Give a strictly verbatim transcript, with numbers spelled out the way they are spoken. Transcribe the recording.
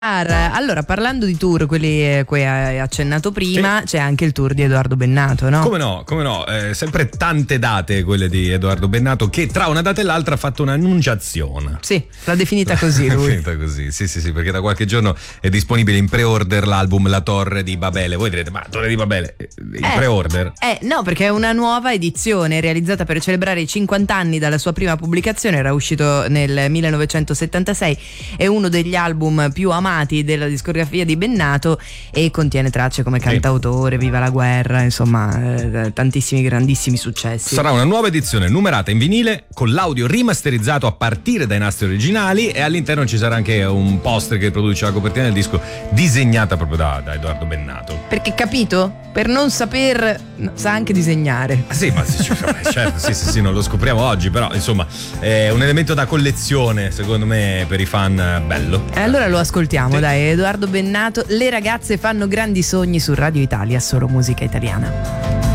Allora, parlando di tour, quelli cui hai accennato prima, sì, c'è anche il tour di Edoardo Bennato, no? Come no, come no, eh, sempre tante date quelle di Edoardo Bennato, che tra una data e l'altra ha fatto un'annunciazione. Sì, l'ha definita così lui. L'ha definita così, sì sì sì, perché da qualche giorno è disponibile in pre-order l'album La Torre di Babele. Voi direte, ma Torre di Babele, in eh, pre-order? Eh, no, perché è una nuova edizione realizzata per celebrare i cinquanta anni dalla sua prima pubblicazione, era uscito nel millenovecentosettantasei, è uno degli album più amati della discografia di Bennato e contiene tracce come Cantautore, Viva la guerra, insomma eh, tantissimi grandissimi successi. Sarà una nuova edizione numerata in vinile con l'audio rimasterizzato a partire dai nastri originali e all'interno ci sarà anche un poster che produce la copertina del disco disegnata proprio da, da Edoardo Bennato. Perché, capito? Per non saper, no, sa anche disegnare. Ah, sì, ma sì, certo, sì, sì, sì, non lo scopriamo oggi, però insomma è un elemento da collezione, secondo me, per i fan, bello. E allora lo ascoltiamo, sì. Dai, Edoardo Bennato, Le ragazze fanno grandi sogni su Radio Italia, solo musica italiana.